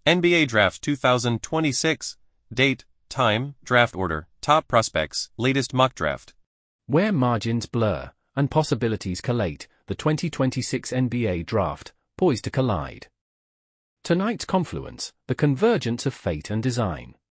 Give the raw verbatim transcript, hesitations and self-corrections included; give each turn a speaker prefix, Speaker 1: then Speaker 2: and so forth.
Speaker 1: N B A Draft two thousand twenty-six. Date, time, draft order, top prospects, latest mock draft.
Speaker 2: Where margins blur and possibilities collate, the twenty twenty-six N B A Draft, poised to collide. Tonight's confluence, the convergence of fate and design.